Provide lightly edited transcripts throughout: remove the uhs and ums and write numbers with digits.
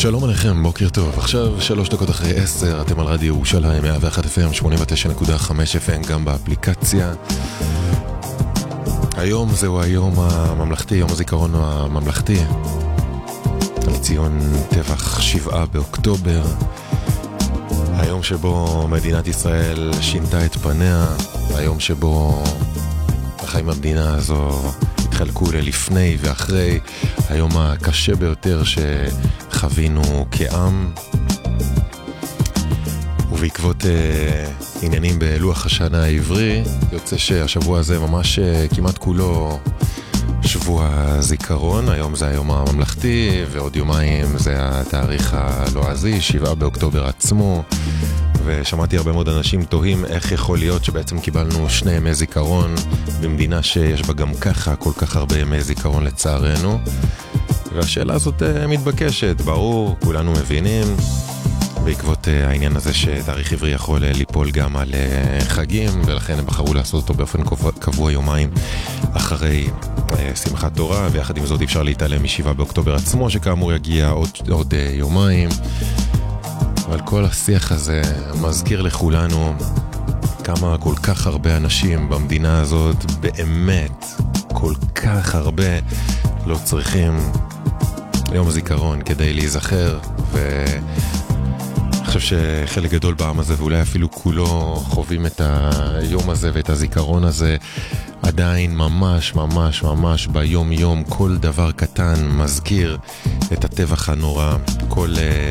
שלום עליכם, בוקר טוב. עכשיו 3 דקות אחרי 10, אתם על רדיו ירושלים 101 FM, 89.5 FM, גם באפליקציה. היום זהו היום הממלכתי, יום הזיכרון הממלכתי, לציון טבח 7 באוקטובר. היום שבו מדינת ישראל שינתה את פניה, היום שבו החיים במדינה הזו התחלקו ללפני ואחרי, היום הקשה ביותר שחווינו כעם, ובעקבות עניינים בלוח השנה העברי, יוצא שהשבוע הזה ממש כמעט כולו שבוע זיכרון. היום זה היום הממלכתי, ועוד יומיים זה התאריך הלועזי, 7 באוקטובר עצמו. ושמעתי הרבה מאוד אנשים תוהים איך יכול להיות שבעצם קיבלנו 2 ימי זיכרון במדינה שיש בה גם ככה כל כך הרבה ימי זיכרון לצערנו. והשאלה הזאת מתבקשת, ברור, כולנו מבינים, בעקבות העניין הזה שתאריך עברי יכול ליפול גם על חגים, ולכן הם בחרו לעשות אותו באופן קבוע יומיים אחרי שמחת תורה, ויחד עם זאת אפשר להתעלם מ7 באוקטובר עצמו, שכאמור יגיע עוד יומיים. אבל כל השיח הזה מזכיר לכולנו כמה כל כך הרבה אנשים במדינה הזאת, באמת כל כך הרבה, לא צריכים יום זיכרון כדי להיזכר. ואני חושב שחלק גדול בעם הזה, ואולי אפילו כולו, חווים את היום הזה ואת הזיכרון הזה עדיין ממש ממש ממש ביום יום. כל דבר קטן מזכיר את הטבח הנורא, כל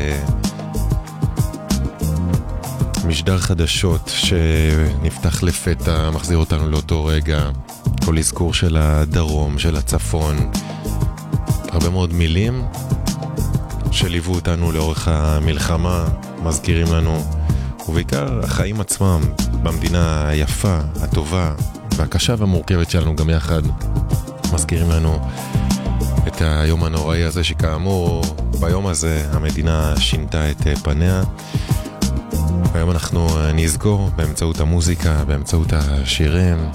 משדר חדשות שנפתח לפתע מחזיר אותנו לאותו רגע, כל אזכור של הדרום, של הצפון, הרבה מאוד מילים שליוו אותנו לאורך המלחמה מזכירים לנו, ובעיקר החיים עצמם במדינה היפה, הטובה והקשה והמורכבת שלנו גם יחד, מזכירים לנו את היום הנוראי הזה, שכאמור ביום הזה המדינה שינתה את פניה. והיום אנחנו נזכור באמצעות המוזיקה, באמצעות השירים,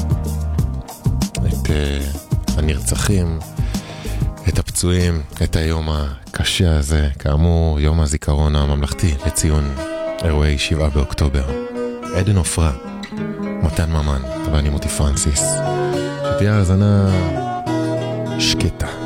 את הנרצחים, את הפצועים, את היום הקשה הזה, כאמור יום הזיכרון הממלכתי לציון אירועי 7 באוקטובר. עדן עופרה, מתן ממן, ואני מוטי פרנסיס. שתהיה האזנה שקטה.